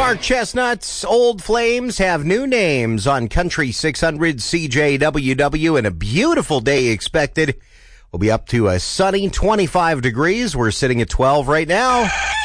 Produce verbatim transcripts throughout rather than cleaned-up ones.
Mark Chestnut's Old Flames have new names on Country six hundred C J W W, and a beautiful day expected. We'll be up to a sunny twenty-five degrees. We're sitting at twelve right now.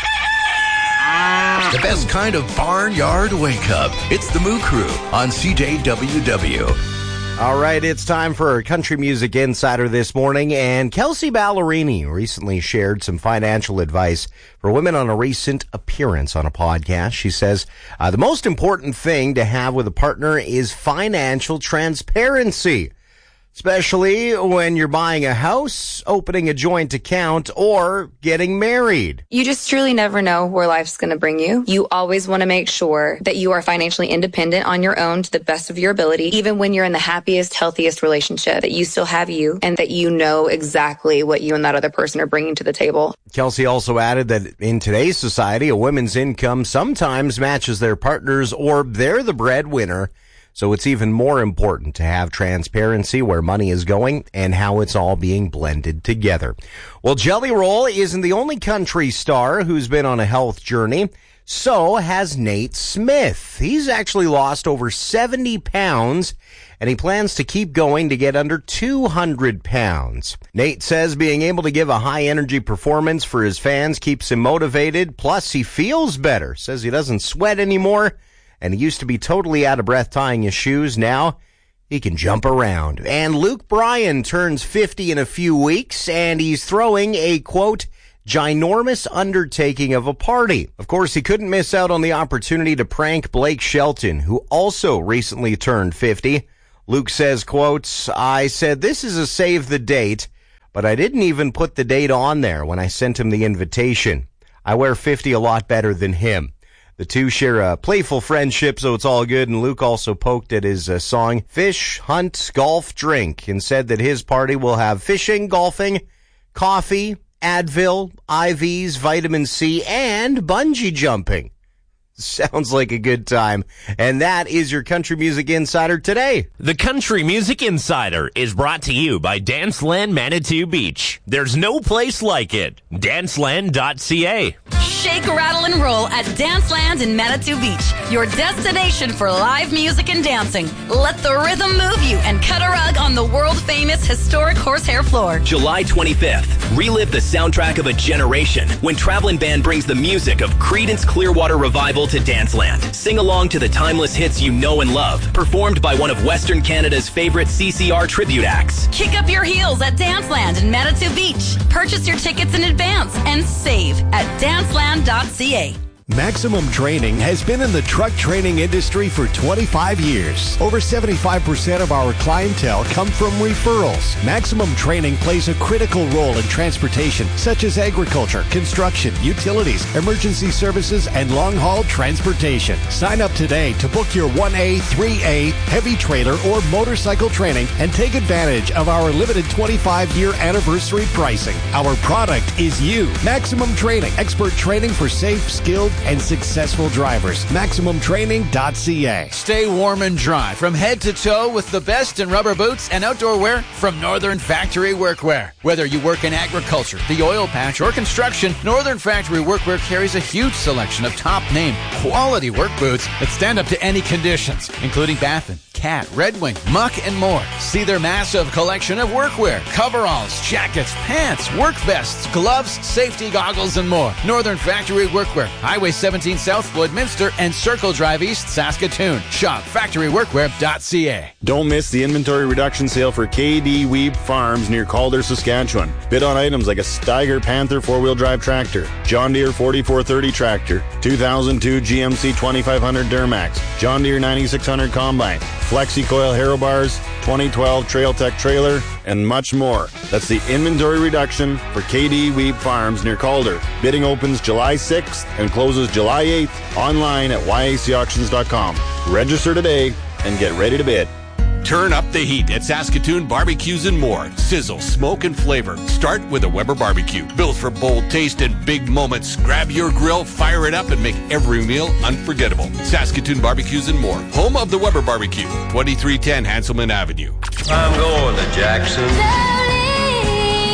The best kind of barnyard wake-up. It's the Moo Crew on C J W W. All right, it's time for our Country Music Insider this morning, and Kelsea Ballerini recently shared some financial advice for women on a recent appearance on a podcast. She says, uh, the most important thing to have with a partner is financial transparency, especially when you're buying a house, opening a joint account, or getting married. You just truly never know where life's going to bring you. You always want to make sure that you are financially independent on your own to the best of your ability, even when you're in the happiest, healthiest relationship, that you still have you and that you know exactly what you and that other person are bringing to the table. Kelsea also added that in today's society, a woman's income sometimes matches their partner's, or they're the breadwinner. So it's even more important to have transparency where money is going and how it's all being blended together. Well, Jelly Roll isn't the only country star who's been on a health journey. So has Nate Smith. He's actually lost over seventy pounds, and he plans to keep going to get under two hundred pounds. Nate says being able to give a high-energy performance for his fans keeps him motivated. Plus, he feels better. Says he doesn't sweat anymore. And he used to be totally out of breath tying his shoes. Now he can jump around. And Luke Bryan turns fifty in a few weeks, and he's throwing a, quote, ginormous undertaking of a party. Of course, he couldn't miss out on the opportunity to prank Blake Shelton, who also recently turned fifty. Luke says, quote, I said this is a save the date, but I didn't even put the date on there when I sent him the invitation. I wear fifty a lot better than him. The two share a playful friendship, so it's all good, and Luke also poked at his uh, song, Fish, Hunt, Golf, Drink, and said that his party will have fishing, golfing, coffee, Advil, I Vs, vitamin C, and bungee jumping. Sounds like a good time. And that is your Country Music Insider today. The Country Music Insider is brought to you by Danceland Manitou Beach. There's no place like it. danceland dot c a. Shake, rattle, and roll at Danceland in Manitou Beach, your destination for live music and dancing. Let the rhythm move you and cut a rug on the world-famous historic horsehair floor. July twenty-fifth, relive the soundtrack of a generation when Travelin' Band brings the music of Creedence Clearwater Revival to Danceland. Sing along to the timeless hits you know and love, performed by one of Western Canada's favorite C C R tribute acts. Kick up your heels at Danceland in Manitou Beach. Purchase your tickets in advance and save at danceland dot c a. Maximum Training has been in the truck training industry for twenty-five years. Over seventy-five percent of our clientele come from referrals. Maximum Training plays a critical role in transportation, such as agriculture, construction, utilities, emergency services, and long-haul transportation. Sign up today to book your one A, three A, heavy trailer, or motorcycle training and take advantage of our limited twenty-five year anniversary pricing. Our product is you. Maximum Training. Expert training for safe, skilled, and successful drivers. maximum training dot c a. Stay warm and dry from head to toe with the best in rubber boots and outdoor wear from Northern Factory Workwear. Whether you work in agriculture, the oil patch, or construction, Northern Factory Workwear carries a huge selection of top-name, quality work boots that stand up to any conditions, including Baffin, Cat, Red Wing, Muck, and more. See their massive collection of workwear, coveralls, jackets, pants, work vests, gloves, safety goggles, and more. Northern Factory Workwear, Highway seventeen South, Woodminster, and Circle Drive East, Saskatoon. Shop factory workwear dot c a. Don't miss the inventory reduction sale for K D Weeb Farms near Calder, Saskatchewan. Bid on items like a Steiger Panther four-wheel drive tractor, John Deere forty-four thirty tractor, two thousand two G M C twenty-five hundred Duramax, John Deere ninety-six hundred Combine, Flexi Coil Harrow Bars, twenty twelve Trail Tech Trailer, and much more. That's the inventory reduction for K D Weeb Farms near Calder. Bidding opens July sixth and closes July eighth online at y a c auctions dot com. Register today and get ready to bid. Turn up the heat at Saskatoon Barbecues and More. Sizzle, smoke, and flavor. Start with a Weber Barbecue. Built for bold taste and big moments. Grab your grill, fire it up, and make every meal unforgettable. Saskatoon Barbecues and More. Home of the Weber Barbecue. twenty-three ten Hanselman Avenue. I'm going to Jackson.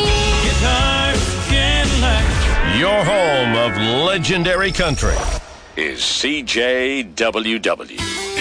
Your home of legendary country. is C J W W.